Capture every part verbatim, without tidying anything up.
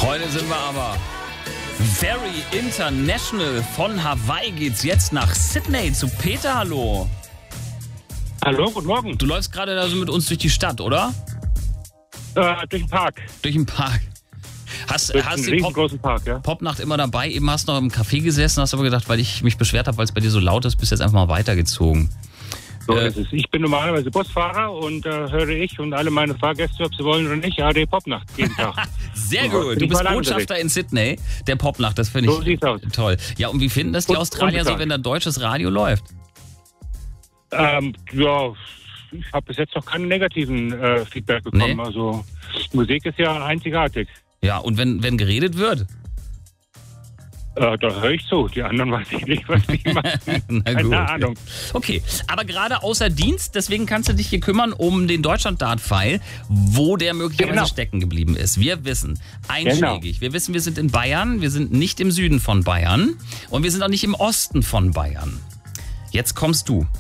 Heute sind wir aber very international. Von Hawaii geht's jetzt nach Sydney zu Peter. Hallo. Hallo, guten Morgen. Du läufst gerade also mit uns durch die Stadt, oder? Äh, durch den Park. Durch den Park. Hast, Durch hast einen die riesengroßen Pop, Park, ja. Popnacht immer dabei? Eben hast du noch im Café gesessen, hast aber gedacht, weil ich mich beschwert habe, weil es bei dir so laut ist, bist jetzt einfach mal weitergezogen. So Äh, ist es. Ich bin normalerweise Busfahrer und äh, höre ich und alle meine Fahrgäste, ob sie wollen oder nicht, A R D Popnacht jeden Tag. Sehr Ja, gut. bin Du ich bist mal Botschafter in Sydney, der Popnacht. Das finde ich So sieht's aus. toll. Ja, und wie finden das die Und- Australier so, unbezahlt. wenn da deutsches Radio läuft? Ähm, ja, ich habe bis jetzt noch keinen negativen äh, Feedback bekommen. Nee. Also Musik ist ja einzigartig. Ja, und wenn, wenn geredet wird? Äh, da höre ich zu. Die anderen weiß ich nicht, was die machen. Na gut. Keine Ahnung. Okay, aber gerade außer Dienst, deswegen kannst du dich hier kümmern um den Deutschland-Dart-Pfeil, wo der möglicherweise Genau. stecken geblieben ist. Wir wissen, einschlägig, wir wissen, wir sind in Bayern, wir sind nicht im Süden von Bayern und wir sind auch nicht im Osten von Bayern. Jetzt kommst du.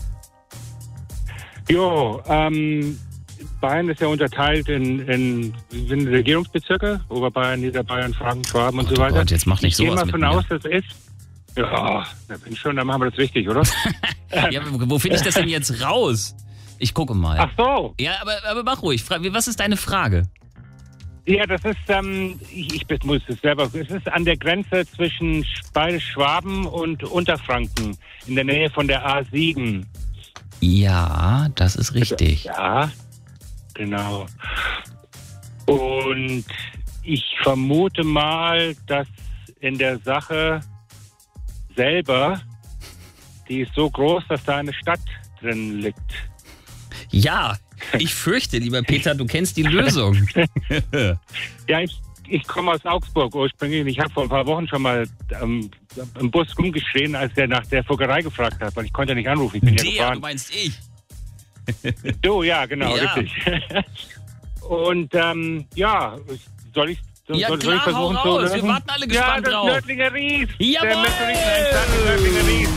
Jo, ähm, Bayern ist ja unterteilt in, in sind Regierungsbezirke, Oberbayern, Niederbayern, Franken, Schwaben und Gott, so oh weiter. Gott, jetzt mach nicht ich gehe sowas mal mit von mir. aus, das ist. Ja, da bin ich schon, dann machen wir das richtig, oder? Ja, wo finde ich das denn jetzt raus? Ich gucke mal. Ach so, Ja, aber, aber mach ruhig. Fra- Was ist deine Frage? ja, das ist, ähm, ich, ich muss es selber, es ist an der Grenze zwischen Bayerisch Schwaben und Unterfranken, in der Nähe von der A sieben. Ja, das ist richtig. Ja, genau. Und ich vermute mal, dass in der Sache selber, die ist so groß, dass da eine Stadt drin liegt. Ja, ich fürchte, lieber Peter, du kennst die Lösung. Ja, ich, ich komme aus Augsburg ursprünglich. Ich habe vor ein paar Wochen schon mal ähm, im Bus rumgeschrien, als der nach der Fuggerei gefragt hat, weil ich konnte nicht anrufen. Ich bin ja Der, du gefahren. meinst ich. Du, ja, genau, Ja. richtig. Und ähm, ja, soll ich, soll, Ja, soll, soll ich klar, hau versuchen raus. zu Wir lösen? warten alle Ja, gespannt das drauf. Nördlinger Ries. Jawohl! Der Meteoriteneinschlag im Nördlinger Ries.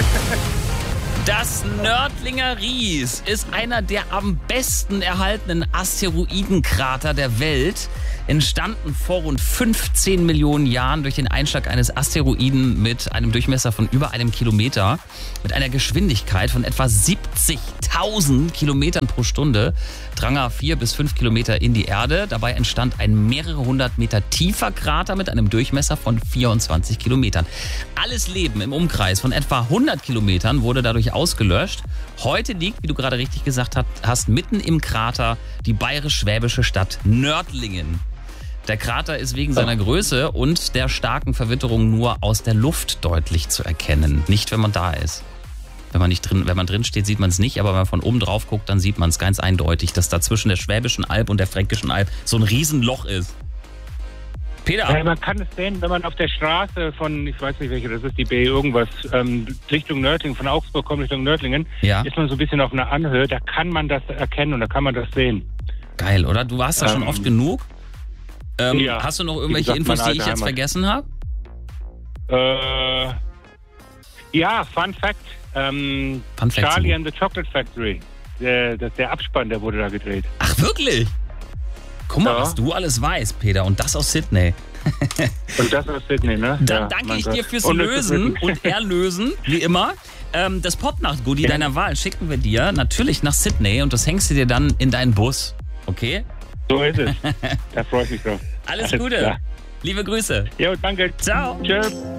Das Nördlinger Ries ist einer der am besten erhaltenen Asteroidenkrater der Welt. Entstanden vor rund fünfzehn Millionen Jahren durch den Einschlag eines Asteroiden mit einem Durchmesser von über einem Kilometer, mit einer Geschwindigkeit von etwa siebzigtausend Kilometern pro Stunde, drang er vier bis fünf Kilometer in die Erde. Dabei entstand ein mehrere hundert Meter tiefer Krater mit einem Durchmesser von vierundzwanzig Kilometern. Alles Leben im Umkreis von etwa hundert Kilometern wurde dadurch ausgelöscht. Heute liegt, wie du gerade richtig gesagt hast, mitten im Krater die bayerisch-schwäbische Stadt Nördlingen. Der Krater ist wegen seiner Größe und der starken Verwitterung nur aus der Luft deutlich zu erkennen. Nicht, wenn man da ist. Wenn man nicht drin, wenn man drin steht, sieht man es nicht, aber wenn man von oben drauf guckt, dann sieht man es ganz eindeutig, dass da zwischen der Schwäbischen Alb und der Fränkischen Alb so ein Riesenloch ist. Peter. Ja, man kann es sehen, wenn man auf der Straße von, ich weiß nicht welche, das ist die B irgendwas, ähm, Richtung Nördlingen, von Augsburg kommt Richtung Nördlingen, Ja. ist man so ein bisschen auf einer Anhöhe, da kann man das erkennen und da kann man das sehen. Geil, oder? Du warst da schon Ähm, oft genug. Ähm, ja. Hast du noch Wie irgendwelche gesagt, Infos, meine die ich alte jetzt Heimat. vergessen habe? Äh, ja, Fun Fact, ähm, Fun Fact Charlie zu- and the Chocolate Factory, der, der, der Abspann, der wurde da gedreht. Ach, wirklich? Guck mal, Ja. was du alles weißt, Peter. Und das aus Sydney. Und das aus Sydney, ne? Dann Ja, danke mein ich Gott. dir fürs Unnützes Lösen Wissen. und Erlösen, wie immer. Ähm, das Popnacht-Goodie Ja. deiner Wahl schicken wir dir natürlich nach Sydney und das hängst du dir dann in deinen Bus. Okay? So ist es. Da freue ich mich drauf. Alles Alles Gute. klar. Liebe Grüße. Jo, danke. Ciao. Tschüss.